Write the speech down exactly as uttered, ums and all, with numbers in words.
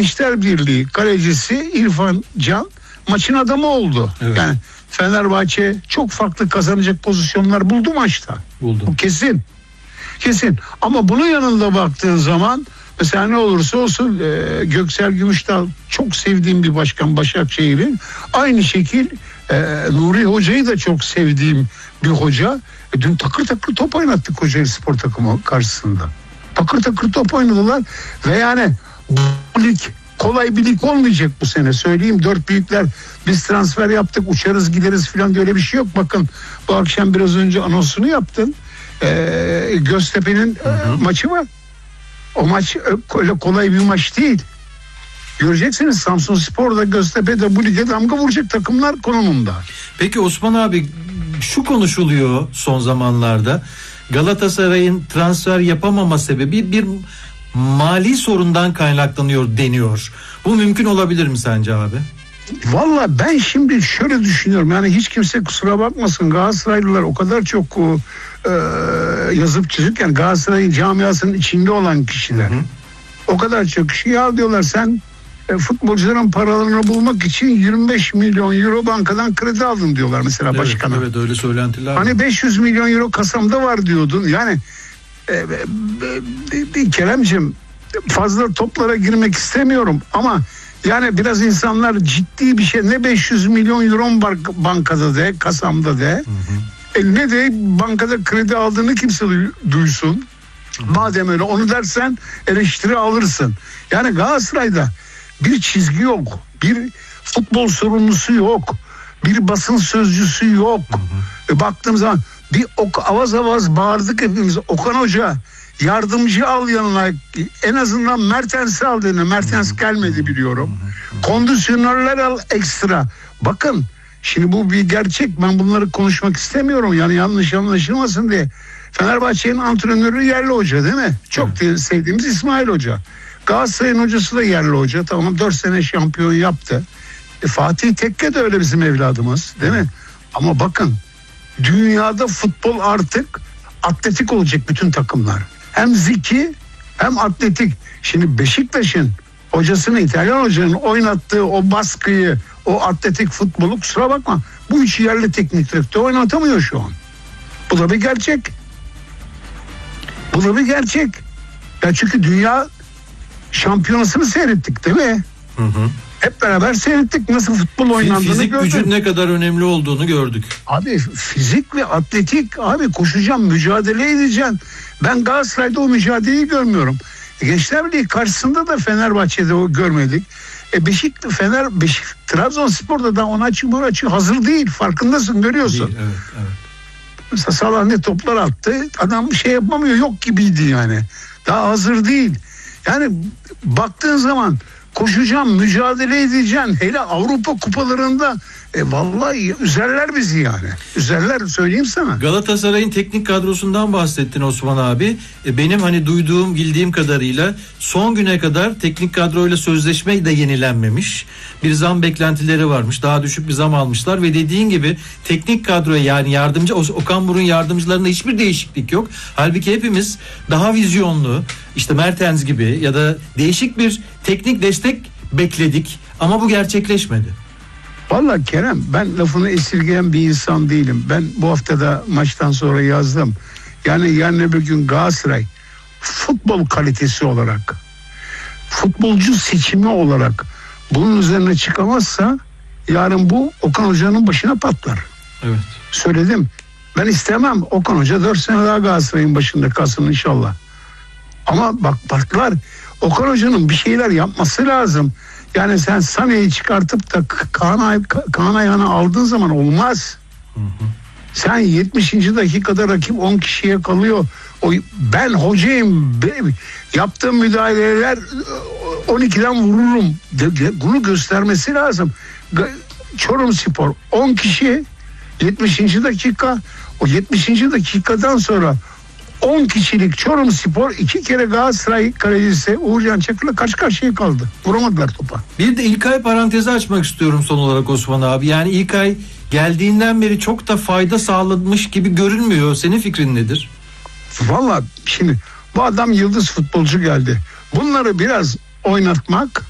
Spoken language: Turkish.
Gençler Birliği kalecisi İrfan Can maçın adamı oldu. Evet. Yani Fenerbahçe çok farklı kazanacak pozisyonlar buldu maçta. Buldu. Bu kesin. Kesin. Ama bunun yanında baktığın zaman mesela ne olursa olsun e, Göksel Gümüşdağ çok sevdiğim bir başkan Başakşehir'in. Aynı şekil e, Nuri Hoca'yı da çok sevdiğim bir hoca. E, dün takır takır top oynattık Kocaeli Spor takımı karşısında. Takır takır top oynadılar ve yani bu lig kolay bir lig olmayacak bu sene. Söyleyeyim, dört büyükler biz transfer yaptık, uçarız gideriz falan diye öyle bir şey yok. Bakın bu akşam biraz önce anonsunu yaptın. Ee, Göztepe'nin hı hı. E, maçı var. O maç öyle kolay bir maç değil. Göreceksiniz, Samsunspor da Göztepe de bu lige damga vuracak takımlar konumunda. Peki Osman abi, şu konuşuluyor son zamanlarda. Galatasaray'ın transfer yapamama sebebi bir mali sorundan kaynaklanıyor deniyor. Bu mümkün olabilir mi sence abi? Valla ben şimdi şöyle düşünüyorum. Yani hiç kimse kusura bakmasın, Galatasaraylılar o kadar çok e, yazıp çizip, yani Galatasaray'ın camiasının içinde olan kişiler. Hı hı. O kadar çok kişi ya diyorlar, sen e, futbolcuların paralarını bulmak için yirmi beş milyon euro bankadan kredi aldın diyorlar mesela evet, başkana. Evet, öyle söylentiler. Hani var. beş yüz milyon euro kasamda var diyordun. Yani e, e, e, Keremciğim, fazla toplara girmek istemiyorum ama yani biraz insanlar ciddi bir şey, ne beş yüz milyon euro bankada de, kasamda de, hı hı. E ne de bankada kredi aldığını kimse duysun. Hı hı. Madem öyle, onu dersen eleştiri alırsın. Yani Galatasaray'da bir çizgi yok, bir futbol sorumlusu yok, bir basın sözcüsü yok. Hı hı. E baktığım zaman bir ok, avaz avaz bağırdık hepimiz. Okan Hoca, yardımcı al yanına, en azından Mertens'i al dedi. Mertens gelmedi biliyorum. Kondisyonerler al ekstra. Bakın şimdi bu bir gerçek, ben bunları konuşmak istemiyorum yani yanlış anlaşılmasın diye. Fenerbahçe'nin antrenörü yerli hoca değil mi? Çok evet. sevdiğimiz İsmail Hoca. Galatasaray'ın hocası da yerli hoca, tamam, dört sene şampiyon yaptı. E, Fatih Tekke de öyle bizim evladımız değil mi? Ama bakın, dünyada futbol artık atletik olacak bütün takımlar. Hem zeki hem atletik. Şimdi Beşiktaş'ın hocasını, İtalyan hocanın oynattığı o baskıyı, o atletik futbolu, kusura bakma, bu üç yerli teknik direktör oynatamıyor şu an. Bu da bir gerçek. Bu da bir gerçek. Ya çünkü dünya şampiyonasını seyrettik değil mi? Hı hı. Hep beraber seyrettik nasıl futbol oynandığını fizik gördük. Fizik gücün ne kadar önemli olduğunu gördük. Abi fizik ve atletik, abi koşacağım, mücadele edeceğim. Ben Galatasaray'da o mücadeleyi görmüyorum. Gençler Birliği karşısında da Fenerbahçe'de o görmedik. E Beşik, Fener, Beşik, Trabzonspor'da da ona açık bu açık hazır değil. Farkındasın, görüyorsun. Değil, evet, evet. Mesela Salah ne toplar attı, adam bir şey yapamıyor, yok gibiydi yani. Daha hazır değil. Yani baktığın zaman koşacağım, mücadele edeceğim. Hele Avrupa kupalarında e vallahi üzerler bizi yani. Üzerler, söyleyeyim sana. Galatasaray'ın teknik kadrosundan bahsettin Osman abi. E benim hani duyduğum, bildiğim kadarıyla son güne kadar teknik kadroyla sözleşme de yenilenmemiş. Bir zam beklentileri varmış. Daha düşük bir zam almışlar ve dediğin gibi teknik kadroya, yani yardımcı Okan Buruk'un yardımcılarında hiçbir değişiklik yok. Halbuki hepimiz daha vizyonlu, işte Mertens gibi ya da değişik bir teknik destek bekledik ama bu gerçekleşmedi. Vallahi Kerem, ben lafını esirgeyen bir insan değilim. Ben bu hafta da maçtan sonra yazdım. Yani yarın öbür gün Galatasaray futbol kalitesi olarak, futbolcu seçimi olarak bunun üzerine çıkamazsa yarın bu Okan Hoca'nın başına patlar. Evet. Söyledim. Ben istemem Okan Hoca dört sene daha Galatasaray'ın başında kalsın inşallah. Ama bak baklar, Okan Hoca'nın bir şeyler yapması lazım. Yani sen Sané'yi çıkartıp da Kaan, Kaan Ayhan'ı aldığın zaman olmaz. Hı hı. Sen yetmişinci dakikada rakip on kişiye kalıyor. O, ben hocayım, yaptığım müdahaleler on ikiden vururum. Bunu göstermesi lazım. Çorumspor on kişi, yetmişinci dakika, o yetmişinci dakikadan sonra on kişilik Çorumspor iki kere Galatasaray kalecisi Uğurcan Çakır'la karşı karşıya kaldı. Vuramadılar topa. Bir de İlkay parantezi açmak istiyorum son olarak Osman abi. Yani İlkay geldiğinden beri çok da fayda sağlamış gibi görünmüyor. Senin fikrin nedir? Vallahi şimdi bu adam yıldız futbolcu geldi. Bunları biraz oynatmak,